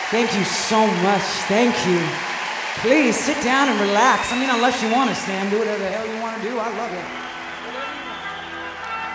Thank you so much. Thank you. Please sit down and relax. I mean, unless you want to stand, do whatever the hell you want to do. I love it.